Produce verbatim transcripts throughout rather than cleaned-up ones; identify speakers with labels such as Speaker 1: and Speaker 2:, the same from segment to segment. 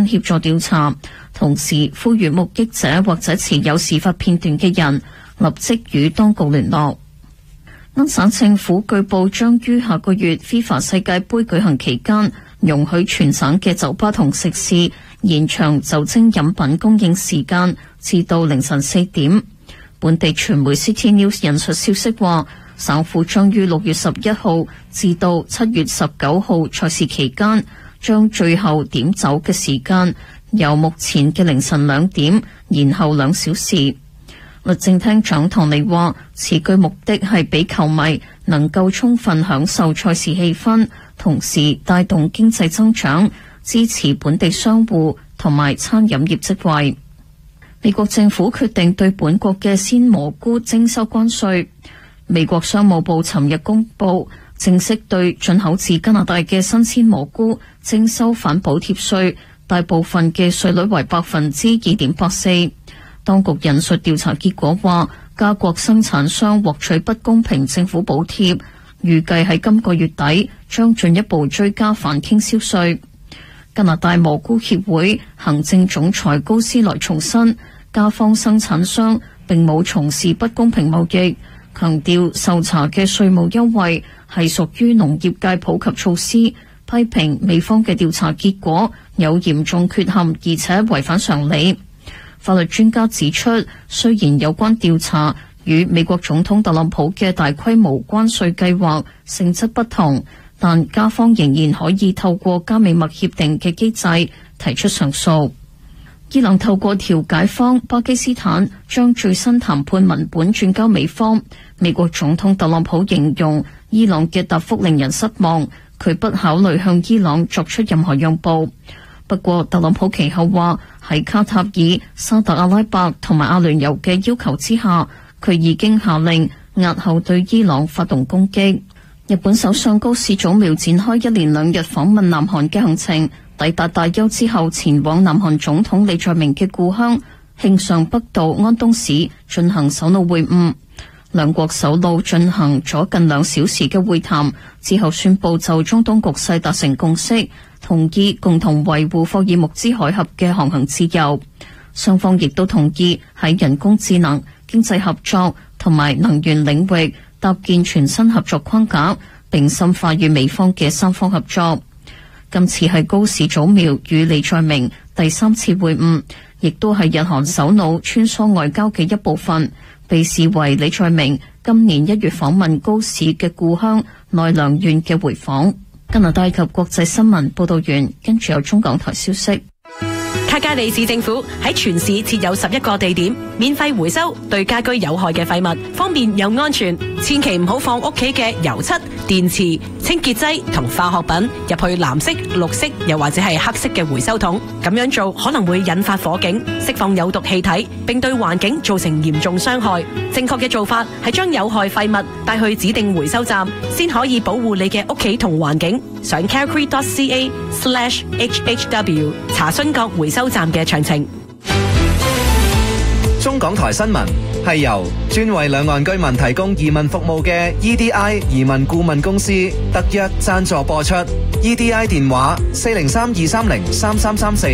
Speaker 1: 協助調查，同時呼籲目擊者或者持有事發片段嘅人立即與當局聯絡。安省政府據報將於下個月 FIFA 世界盃舉行期間，容許全省嘅酒吧同食肆延長酒精飲品供應時間至到凌晨四點。本地傳媒 City News 引述消息話，省府將於六月十一號至到七月十九號賽事期間，將最後點酒嘅時間由目前嘅凌晨兩點延後兩小時。律政廳長唐尼話，此舉目的係俾球迷能夠充分享受賽事氣氛，同時帶動經濟增長，支持本地商戶同埋餐飲業職位。美國政府決定對本國嘅鮮蘑菇徵收關稅。美國商務部尋日公布，正式對進口自加拿大嘅新鮮蘑菇徵收反補貼稅，大部分嘅稅率為百分之二點八四。當局引述調查結果話，加國生產商獲取不公平政府補貼，預計喺今個月底將進一步追加反傾銷稅。加拿大蘑菇協會行政總裁高斯萊重申，加方生產商並冇從事不公平貿易，強調受查嘅稅務優惠係屬於農業界普及措施，批評美方嘅調查結果有嚴重缺陷，而且違反常理。法律專家指出，雖然有關調查與美國總統特朗普嘅大規模關稅計劃性質不同，但加方仍然可以透過加美墨協定嘅機制提出上訴。伊朗透過調解方巴基斯坦將最新談判文本轉交美方。美國總統特朗普形容伊朗嘅答覆令人失望，佢不考慮向伊朗作出任何讓步。不過特朗普其後話，喺卡塔爾、沙特阿拉伯同埋阿聯酋嘅要求之下，佢已經下令押後對伊朗發動攻擊。日本首相高市早苗展開一連兩日訪問南韓嘅行程，抵達大邱之後前往南韓總統李在明嘅故鄉慶尚北道安東市進行首腦會晤。兩國首腦進行咗近兩小時嘅會談之後，宣布就中東局勢達成共識，同意共同維護霍爾木茲海峽嘅航行自由。雙方亦都同意喺人工智能、經濟合作同埋能源領域搭建全新合作框架，並深化與美方嘅三方合作。今次係高市早苗與李在明第三次會晤，亦都係日韓首腦穿梭外交嘅一部分，被視為李在明今年一月訪問高市嘅故鄉奈良縣嘅回訪。加拿大及國際新聞報道完，跟住有中港台消息。
Speaker 2: 卡加利市政府喺全市設有十一個地點，免費回收對家居有害嘅廢物，方便又安全。千祈唔好放屋企嘅油漆、電池、清潔劑同化學品入去藍色、綠色又或者係黑色嘅回收桶。咁樣做可能會引發火警，釋放有毒氣體，並對環境造成嚴重傷害。正確嘅做法係將有害廢物帶去指定回收站，先可以保護你嘅屋企同環境。上 carefree dot c a slash h h w 查詢各回收站嘅詳情。
Speaker 3: 中港台新聞係由專為兩岸居民提供移民服務嘅 E D I 移民顧問公司特約贊助播出。E D I 電話四零三二三零三三三四。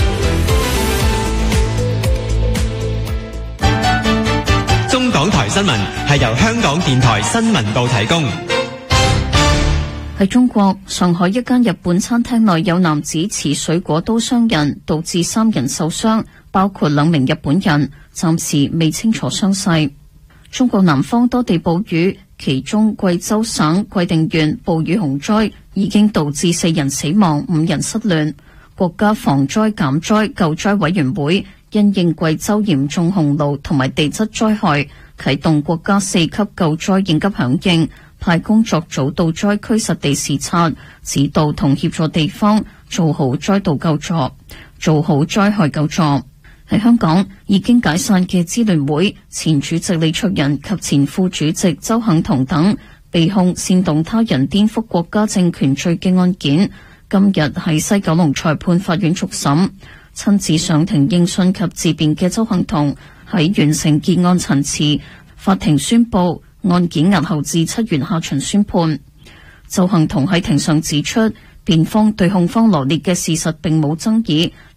Speaker 4: 中港台新聞係由香港電台新聞部提供。
Speaker 1: 喺中國上海一間日本餐廳內有男子持水果刀傷人，導致三人受傷，包括兩名日本人，暫時未清楚傷勢。中國南方多地暴雨，其中貴州省貴定縣暴雨洪災已經導致四人死亡，五人失聯。國家防災減災救災委員會因應貴州嚴重洪澇同埋地質災害，啟動國家四級救災應急響應，派工作組到災區實地視察、指導同協助地方做好災道救助、做好災害救助。喺香港已經解散嘅支聯會前主席李卓人及前副主席周幸彤等被控煽動他人顛覆國家政權罪嘅案件，今日喺西九龍裁判法院續審。親自上庭應訊及自辯嘅周幸彤喺完成結案陳詞，法庭宣布案件押後至七月下旬宣判。周幸彤喺庭上指出，辯方對控方羅列嘅事實並冇爭議，